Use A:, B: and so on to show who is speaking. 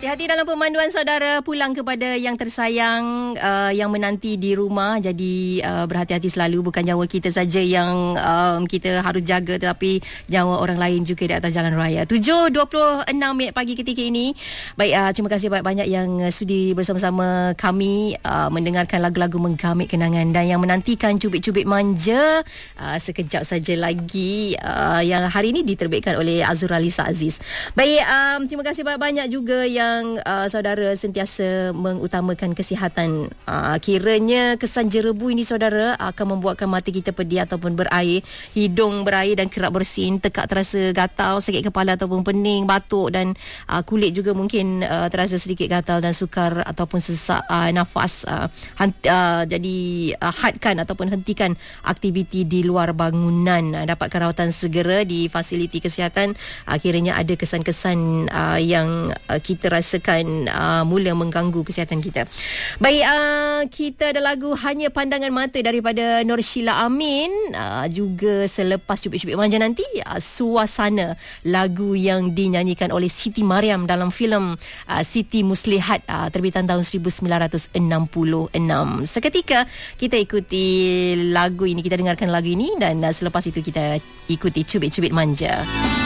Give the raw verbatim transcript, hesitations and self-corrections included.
A: Hati-hati dalam pemanduan saudara pulang kepada yang tersayang, uh, yang menanti di rumah. Jadi uh, berhati-hati selalu. Bukan nyawa kita saja yang um, kita harus jaga, tetapi nyawa orang lain juga di atas jalan raya. tujuh dua puluh enam minit pagi ketika ini. Baik, uh, terima kasih banyak-banyak yang uh, sudi bersama-sama kami uh, mendengarkan lagu-lagu menggamit kenangan dan yang menantikan Cubit-Cubit Manja uh, sekejap saja lagi, uh, yang hari ini diterbitkan oleh Azura Lisa Aziz. Baik, um, terima kasih banyak-banyak juga yang yang uh, saudara sentiasa mengutamakan kesihatan. Uh, kiranya kesan jerebu ini saudara akan membuatkan mata kita pedih ataupun berair, hidung berair dan kerap bersin, tekak terasa gatal, sakit kepala ataupun pening, batuk dan uh, kulit juga mungkin uh, terasa sedikit gatal dan sukar ataupun sesak uh, nafas. Uh, hant- uh, jadi uh, hadkan ataupun hentikan aktiviti di luar bangunan. Uh, dapatkan rawatan segera di fasiliti kesihatan. Uh, kiranya ada kesan-kesan uh, yang uh, kita rasakan uh, mula mengganggu kesihatan kita. Baik, uh, kita ada lagu Hanya Pandangan Mata daripada Nur Sheila Amin. Uh, juga selepas Cubit-Cubit Manja nanti, uh, Suasana, lagu yang dinyanyikan oleh Siti Mariam dalam filem uh, Siti Muslihat, uh, terbitan tahun seribu sembilan ratus enam puluh enam. Seketika kita ikuti lagu ini, kita dengarkan lagu ini dan uh, selepas itu kita ikuti Cubit-Cubit Manja.